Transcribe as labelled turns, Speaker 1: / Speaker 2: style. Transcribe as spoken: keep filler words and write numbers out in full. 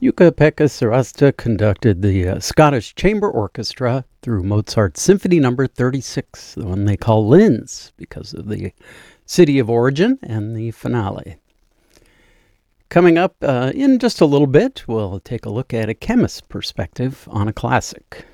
Speaker 1: Jukka-Pekka Sarasta conducted the uh, Scottish Chamber Orchestra through Mozart's Symphony Number thirty-six, the one they call Linz, because of the city of origin and the finale. Coming up uh, in just a little bit, we'll take a look at a chemist's perspective on a classic.